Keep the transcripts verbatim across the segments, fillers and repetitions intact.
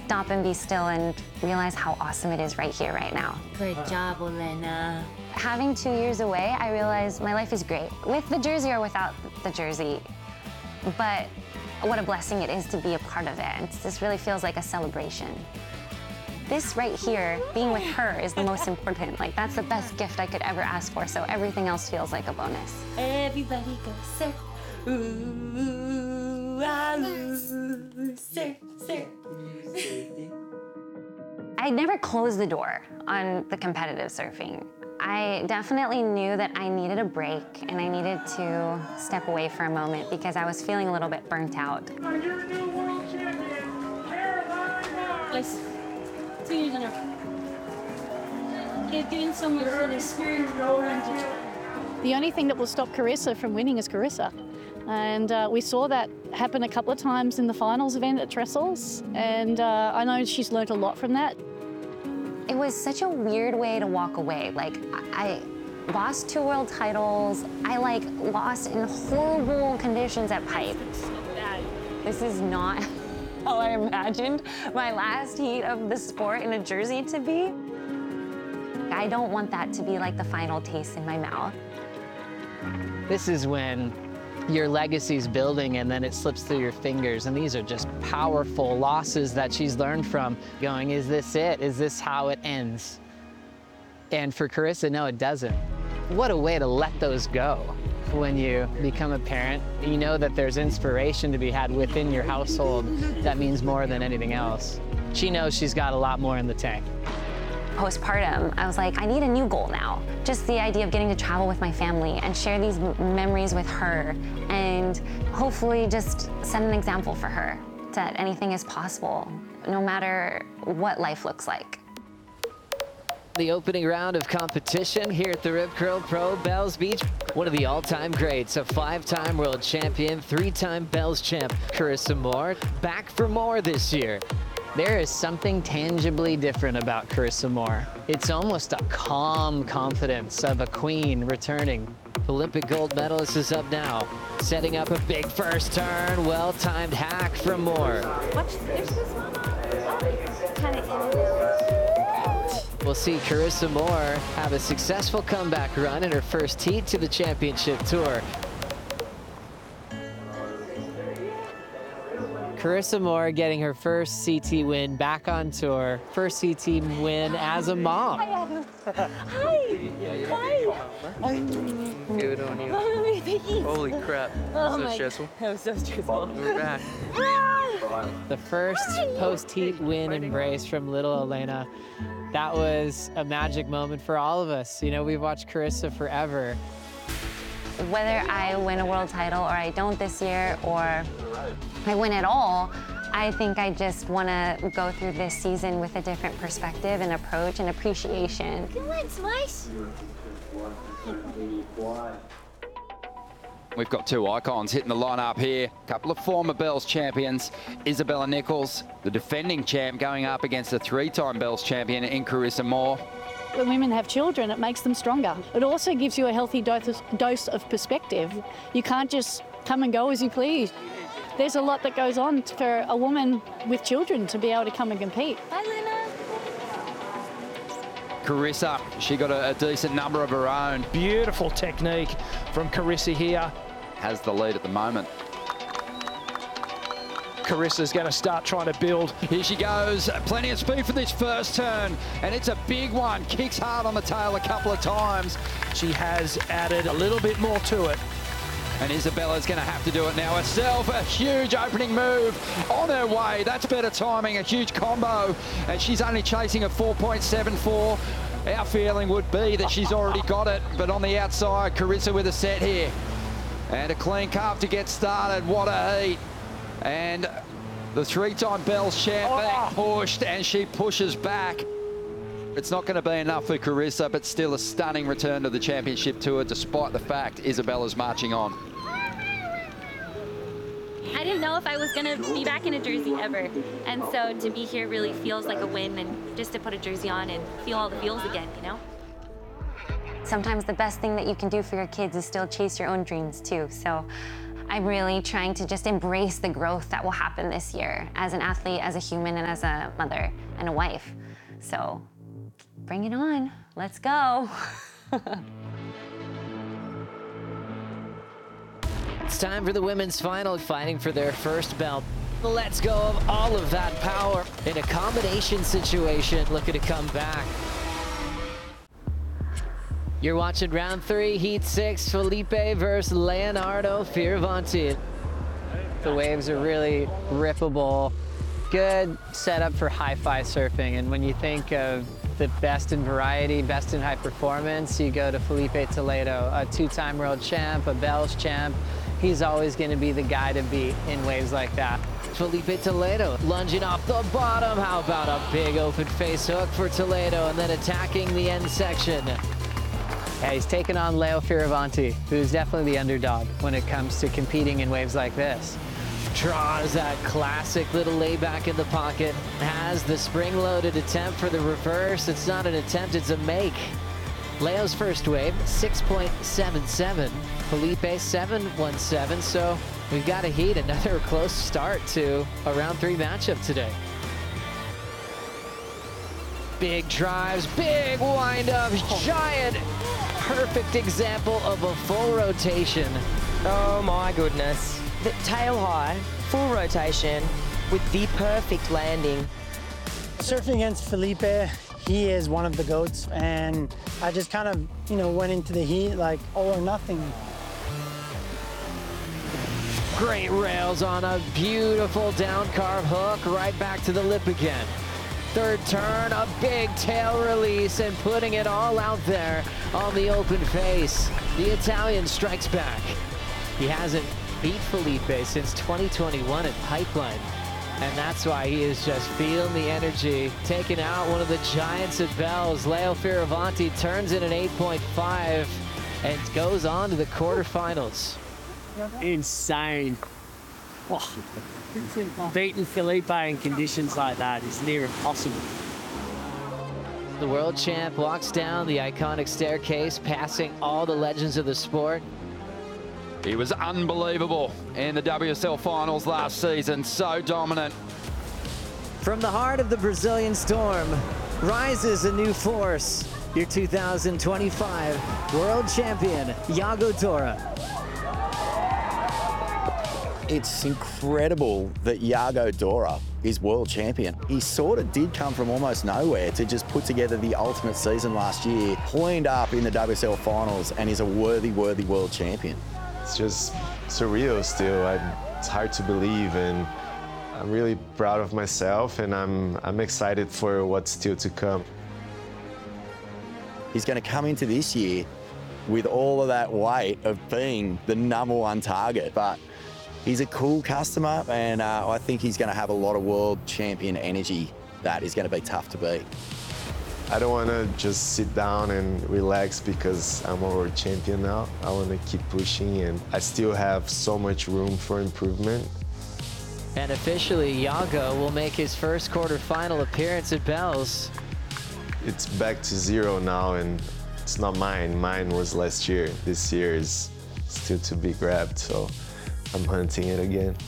stop and be still and realize how awesome it is right here, right now. Good job, Elena. Having two years away, I realized my life is great, with the jersey or without the jersey. But what a blessing it is to be a part of it. And this really feels like a celebration. This right here, being with her, is the most important. Like, that's the best gift I could ever ask for, so everything else feels like a bonus. Everybody go, sir. Ooh, ah, ooh, sir, sir. I never closed the door on the competitive surfing. I definitely knew that I needed a break and I needed to step away for a moment because I was feeling a little bit burnt out. You're the new world champion, Caroline! Guys, two years in a row. They've given so much for this spirit. The only thing that will stop Carissa from winning is Carissa. And uh, we saw that happen a couple of times in the finals event at Trestles. And uh, I know she's learned a lot from that. It was such a weird way to walk away. Like, I lost two world titles. I like lost in horrible conditions at Pipe. This is not how I imagined my last heat of the sport in a jersey to be. I don't want that to be like the final taste in my mouth. This is when your legacy's building and then it slips through your fingers, and these are just powerful losses that she's learned from, going, is this it? Is this how it ends? And for Carissa, no, it doesn't. What a way to let those go. When you become a parent, you know that there's inspiration to be had within your household that means more than anything else. She knows she's got a lot more in the tank. Postpartum, I was like, I need a new goal now. Just the idea of getting to travel with my family and share these memories with her and hopefully just set an example for her that anything is possible, no matter what life looks like. The opening round of competition here at the Rip Curl Pro Bells Beach. One of the all-time greats, a five-time world champion, three-time Bells champ, Carissa Moore, back for more this year. There is something tangibly different about Carissa Moore. It's almost a calm confidence of a queen returning. Olympic gold medalist is up now, setting up a big first turn, well-timed hack from Moore. Watch, there's this one. Oh, kind of. We'll see Carissa Moore have a successful comeback run in her first heat to the championship tour. Carissa Moore getting her first C T win back on tour. First C T win as a mom. Hi. Hi. Good on you. Oh, Holy crap. Oh so my stressful. That was so stressful. We're back. The first post-heat win embrace from little Elena. That was a magic moment for all of us. You know, we've watched Carissa forever. Whether I win a world title or I don't this year or I win at all, I think I just want to go through this season with a different perspective and approach and appreciation. Come on, Slice. We've got two icons hitting the lineup here. A couple of former Bells champions. Isabella Nichols, the defending champ, going up against a three-time Bells champion in Carissa Moore. When women have children, it makes them stronger. It also gives you a healthy dose, dose of perspective. You can't just come and go as you please. There's a lot that goes on for a woman with children to be able to come and compete. Bye, Lena. Carissa, she got a, a decent number of her own. Beautiful technique from Carissa here. Has the lead at the moment. Carissa's going to start trying to build. Here she goes, plenty of speed for this first turn, and it's a big one. Kicks hard on the tail a couple of times. She has added a little bit more to it. And Isabella's going to have to do it now herself. A huge opening move on her way. That's better timing, a huge combo. And she's only chasing a four point seven four. Our feeling would be that she's already got it, but on the outside, Carissa with a set here. And a clean carve to get started. What a heat. And the three-time Bells champ back pushed, and she pushes back. It's not going to be enough for Carissa, but still a stunning return to the championship tour, despite the fact Isabella's marching on. I didn't know if I was going to be back in a jersey ever. And so to be here really feels like a win, and just to put a jersey on and feel all the feels again, you know? Sometimes the best thing that you can do for your kids is still chase your own dreams too. So I'm really trying to just embrace the growth that will happen this year as an athlete, as a human, and as a mother and a wife. So bring it on. Let's go. It's time for the women's final, fighting for their first belt. Let's go of all of that power in a combination situation, looking to come back. You're watching round three, heat six, Felipe versus Leonardo Fioravanti. The waves are really rippable. Good setup for hi-fi surfing, and when you think of the best in variety, best in high performance, you go to Felipe Toledo, a two-time world champ, a Bells champ. He's always going to be the guy to beat in waves like that. Felipe Toledo lunging off the bottom. How about a big open face hook for Toledo and then attacking the end section. Yeah, he's taken on Leo Fioravanti, who's definitely the underdog when it comes to competing in waves like this. Draws that classic little layback in the pocket. Has the spring-loaded attempt for the reverse. It's not an attempt, it's a make. Leo's first wave, six point seven seven. Felipe, seven one seven. So we've got a heat, another close start to a round three matchup today. Big drives, big wind-up, giant, perfect example of a full rotation. Oh my goodness. The tail high, full rotation with the perfect landing. Surfing against Felipe, he is one of the GOATs, and I just kind of, you know, went into the heat like all or nothing. Great rails on a beautiful down carve hook, right back to the lip again. Third turn, a big tail release and putting it all out there on the open face. The Italian strikes back. He hasn't beat Felipe since twenty twenty-one at Pipeline. And that's why he is just feeling the energy, taking out one of the giants at Bells. Leo Fioravanti turns in an eight point five and goes on to the quarterfinals. Insane. Oh. Beating Felipe in conditions like that is near impossible. The world champ walks down the iconic staircase, passing all the legends of the sport. He was unbelievable in the W S L finals last season, so dominant. From the heart of the Brazilian storm, rises a new force. Your two thousand twenty-five world champion, Iago Dora. It's incredible that Iago Dora is world champion. He sort of did come from almost nowhere to just put together the ultimate season last year, cleaned up in the W S L finals, and is a worthy, worthy world champion. It's just surreal still. I, it's hard to believe, and I'm really proud of myself, and I'm, I'm excited for what's still to come. He's going to come into this year with all of that weight of being the number one target, but he's a cool customer, and uh, I think he's going to have a lot of world champion energy that is going to be tough to beat. I don't want to just sit down and relax because I'm a world champion now. I want to keep pushing, and I still have so much room for improvement. And officially, Iago will make his first quarterfinal appearance at Bells. It's back to zero now, and it's not mine. Mine was last year. This year is still to be grabbed, so I'm hunting it again.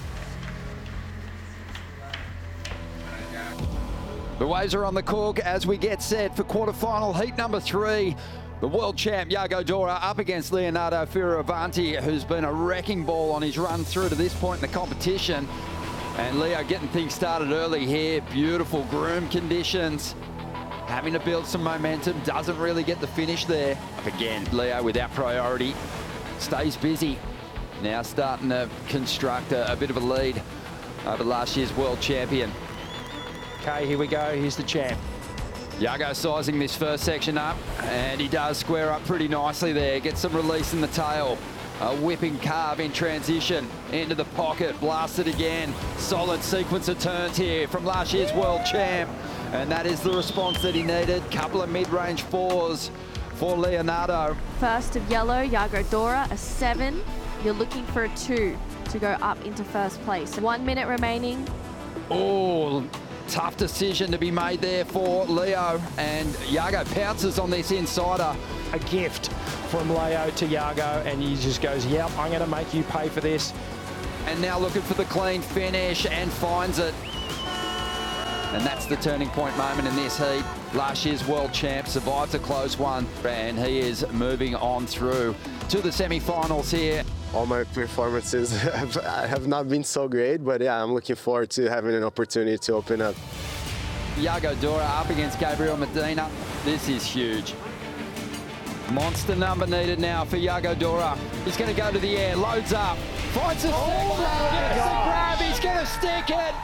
The waves are on the cork as we get set for quarterfinal heat number three. The world champ Iago Dora up against Leonardo Fioravanti, who's been a wrecking ball on his run through to this point in the competition. And Leo getting things started early here. Beautiful groom conditions. Having to build some momentum, doesn't really get the finish there. Up again, Leo without priority, stays busy. Now starting to construct a, a bit of a lead over last year's world champion. Okay, here we go. Here's the champ. Iago sizing this first section up, and he does square up pretty nicely there. Gets some release in the tail. A whipping carve in transition into the pocket. Blasted again. Solid sequence of turns here from last year's world champ. And that is the response that he needed. Couple of mid-range fours for Leonardo. First of yellow, Iago Dora, a seven. You're looking for a two to go up into first place. One minute remaining. Oh, tough decision to be made there for Leo, and Iago pounces on this insider. A gift from Leo to Yago, and he just goes, yep, I'm going to make you pay for this. And now looking for the clean finish and finds it. And that's the turning point moment in this heat. Last year's world champ survived a close one, and he is moving on through to the semi-finals here. All my performances have, have not been so great, but yeah, I'm looking forward to having an opportunity to open up. Yago Dora up against Gabriel Medina. This is huge. Monster number needed now for Yago Dora. He's going to go to the air, loads up, finds a oh second, gets the grab, he's going to stick it.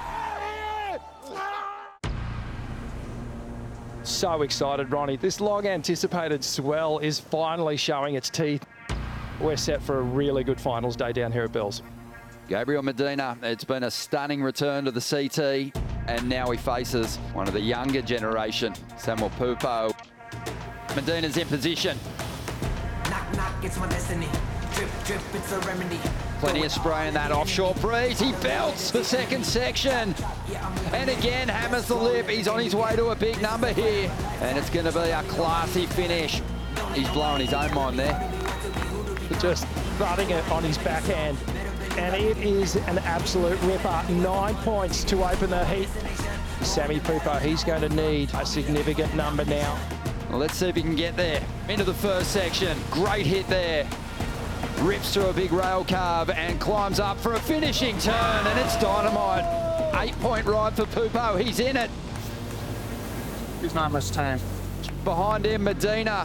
So excited, Ronnie. This long-anticipated swell is finally showing its teeth. We're set for a really good finals day down here at Bells. Gabriel Medina, it's been a stunning return to the C T, and now he faces one of the younger generation, Samuel Pupo. Medina's in position. Knock, knock, it's my destiny. Drip, drip, it's a remedy. Plenty of spray in that offshore breeze. He belts the second section. And again, hammers the lip. He's on his way to a big number here. And it's going to be a classy finish. He's blowing his own mind there. Just butting it on his backhand. And it is an absolute ripper. Nine points to open the heat. Sammy Pupo, he's going to need a significant number now. Well, let's see if he can get there. Into the first section. Great hit there. Rips through a big rail carve and climbs up for a finishing turn, and it's dynamite. Eight-point ride for Pupo. He's in it. There's not much time. Behind him, Medina.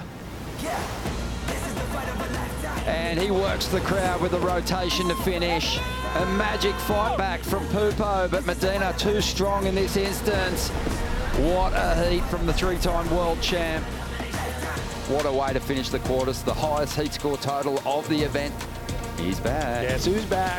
And he works the crowd with a rotation to finish. A magic fight back from Pupo, but Medina too strong in this instance. What a heat from the three-time world champ. What a way to finish the quarters. The highest heat score total of the event. He's back. Guess who's back?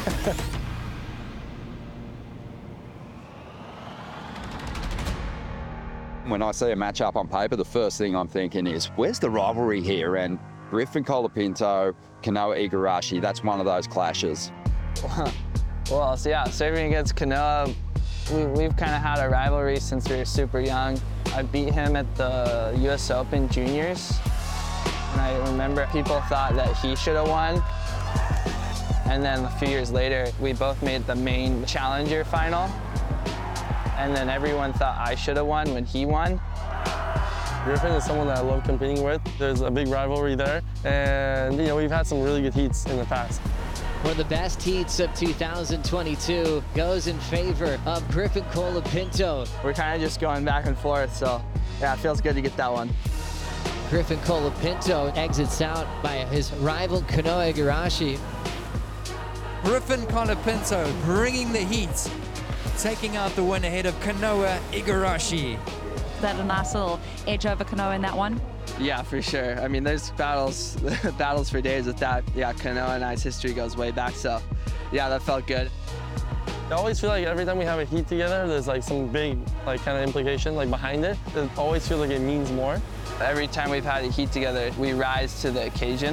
When I see a matchup on paper, the first thing I'm thinking is, where's the rivalry here? And Griffin Colapinto, Kanoa Igarashi, that's one of those clashes. Well, so yeah, serving against Kanoa, we, we've kind of had a rivalry since we were super young. I beat him at the U S Open Juniors, and I remember people thought that he should have won. And then a few years later, we both made the main challenger final, and then everyone thought I should have won when he won. Griffin is someone that I love competing with. There's a big rivalry there, and you know we've had some really good heats in the past. One of the best heats of two thousand twenty-two goes in favor of Griffin Colapinto. We're kind of just going back and forth, so yeah, it feels good to get that one. Griffin Colapinto exits out by his rival Kanoa Igarashi. Griffin Colapinto bringing the heat, taking out the win ahead of Kanoa Igarashi. Is that a nice little edge over Kanoa in that one? Yeah, for sure. I mean, there's battles battles for days with that. Yeah, Kanoa and I's history goes way back, so yeah, that felt good. I always feel like every time we have a heat together, there's like some big like kind of implication like behind it. It always feels like it means more. Every time we've had a heat together, we rise to the occasion.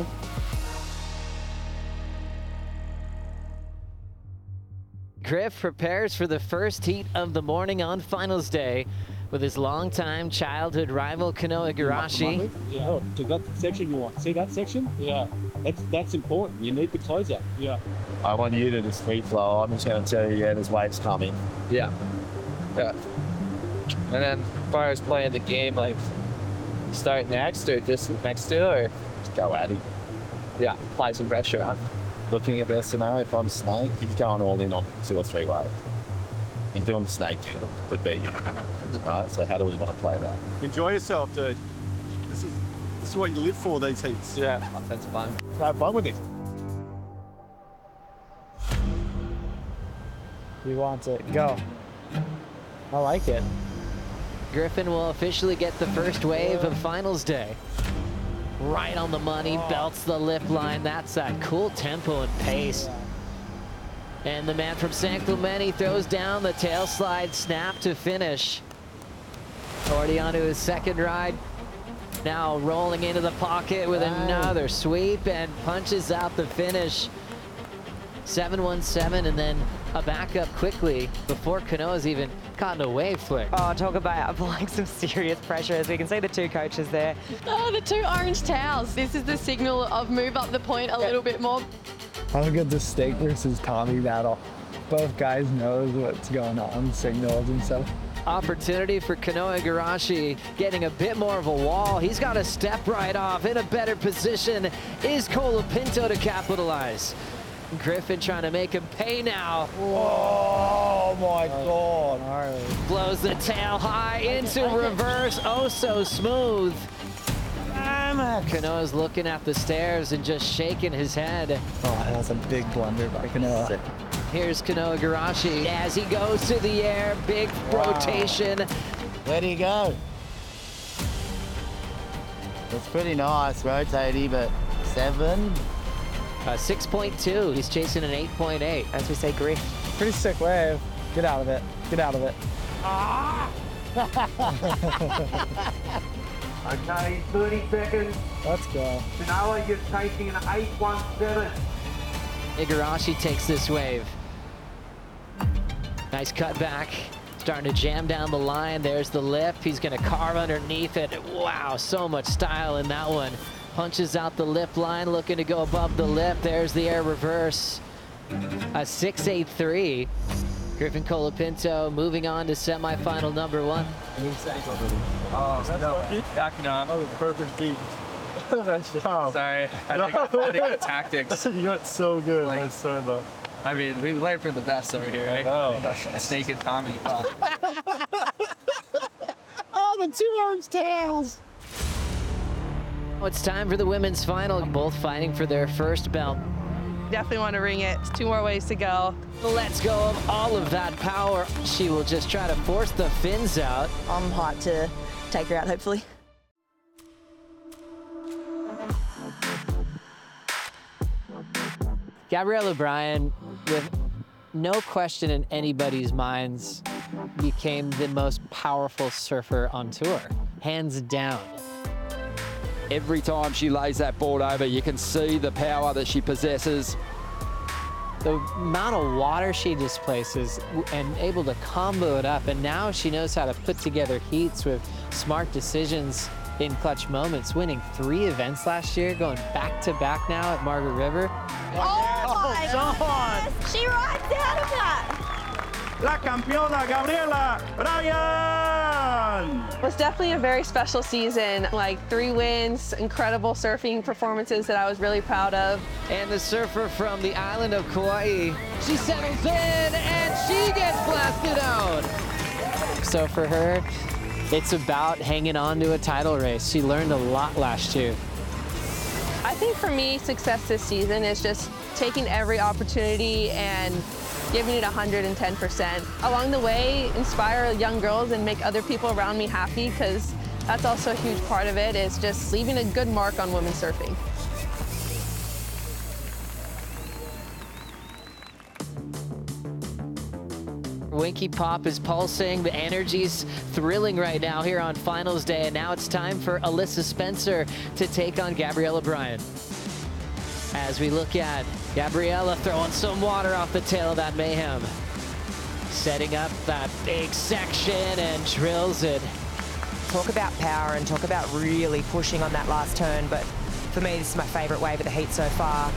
Griff prepares for the first heat of the morning on finals day with his longtime childhood rival Kanoa Igarashi. Yeah, to that section you want. See that section? Yeah, that's that's important. You need the closer. Yeah. I want you to just free flow. I'm just going to tell you, yeah, there's waves coming. Yeah. Yeah. And then as far as playing the game, like start next or just next to, or just go at it. Yeah, apply some pressure on. Looking at best scenario, if I'm Snake, he's going all in on two or three waves. He's doing the Snake would be. Right, so how do we want to play that? Enjoy yourself, dude. This is this is what you live for, these heats. Yeah, that's fun. Have fun with it. You want it, go. I like it. Griffin will officially get the first wave of finals day. Right on the money, belts the lip line. That's that cool tempo and pace. And the man from San Clemente throws down the tail slide snap to finish. Already onto his second ride. Now rolling into the pocket with another sweep and punches out the finish. seven one seven, and then a backup quickly before Kanoa's even caught a wave flick. Oh, talk about applying some serious pressure, as we can see the two coaches there. Oh, the two orange towels. This is the signal of move up the point a little bit more. Look at the Steak versus Tommy battle. Both guys knows what's going on, signals and stuff. Opportunity for Kanoa Igarashi, getting a bit more of a wall. He's got to step right off in a better position. Is Colapinto to capitalize? Griffin trying to make him pay now. Oh my God. Blows the tail high into reverse. Oh, so smooth. Kanoa's looking at the stairs and just shaking his head. Oh, that's a big blunder by Kanoa. Here's Kanoa Igarashi as he goes to the air. Big wow. rotation. Where do you go? It's pretty nice, rotating, but seven. Uh, six point two. He's chasing an eight point eight. As we say, Griff. Pretty sick wave. Get out of it. Get out of it. Ah! Okay, thirty seconds. Let's go. Kanoa, you're chasing an eight one seven. Igarashi takes this wave. Nice cut back. Starting to jam down the line. There's the lip. He's going to carve underneath it. Wow, so much style in that one. Punches out the lip line, looking to go above the lip. There's the air reverse. A six eight three. Griffin Colapinto moving on to semifinal number one. Oh, no. Backing on. Oh, perfect beat. Sorry. I think, I think the tactics. You got so good. Like, That's so though. I mean, we learned from the best over here, right? Oh. Snake and Tommy. Oh. Oh, the two orange tails. It's time for the women's final. Both fighting for their first belt. Definitely want to ring it. It's two more ways to go. Let's go of all of that power. She will just try to force the fins out. I'm hot to take her out, hopefully. Gabrielle O'Brien, with no question in anybody's minds, became the most powerful surfer on tour, hands down. Every time she lays that board over, you can see the power that she possesses. The amount of water she displaces and able to combo it up, and now she knows how to put together heats with smart decisions in clutch moments, winning three events last year, going back to back now at Margaret River. Oh my God! She rides out of that! La campeona Gabriela Bryan! It was definitely a very special season. Like three wins, incredible surfing performances that I was really proud of. And the surfer from the island of Kauai, she settles in and she gets blasted out. So for her, it's about hanging on to a title race. She learned a lot last year. I think for me, success this season is just taking every opportunity and giving it one hundred ten percent. Along the way, inspire young girls and make other people around me happy, because that's also a huge part of it, is just leaving a good mark on women's surfing. Winky Pop is pulsing, the energy's thrilling right now here on finals day, and now it's time for Alyssa Spencer to take on Gabrielle O'Brien. As we look at Gabriella throwing some water off the tail of that Mayhem. Setting up that big section and drills it. Talk about power and talk about really pushing on that last turn, but for me, this is my favorite wave of the heat so far.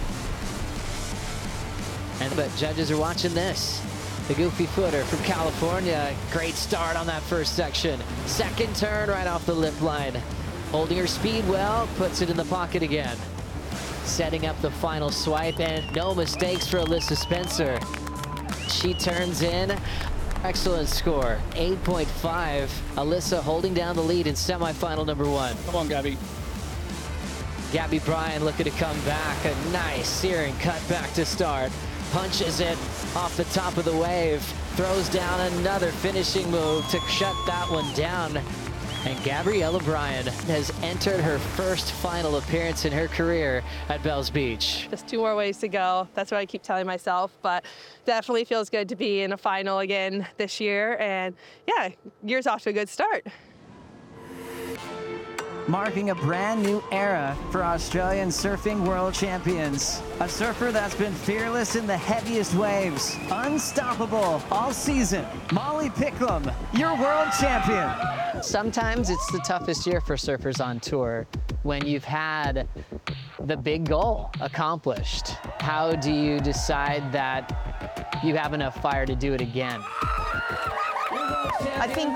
And but judges are watching this. The goofy footer from California. Great start on that first section. Second turn right off the lip line. Holding her speed well, puts it in the pocket again. Setting up the final swipe, and no mistakes for Alyssa Spencer. She turns in. Excellent score, eight point five. Alyssa holding down the lead in semifinal number one. Come on, Gabby. Gabby Bryan looking to come back. A nice searing cut back to start. Punches it off the top of the wave. Throws down another finishing move to shut that one down. And Gabrielle O'Brien has entered her first final appearance in her career at Bells Beach. Just two more ways to go. That's what I keep telling myself, but definitely feels good to be in a final again this year. And yeah, year's off to a good start. marking a brand new era for Australian surfing world champions. A surfer that's been fearless in the heaviest waves, unstoppable all season. Molly Picklum, your world champion. Sometimes it's the toughest year for surfers on tour when you've had the big goal accomplished. How do you decide that you have enough fire to do it again? I think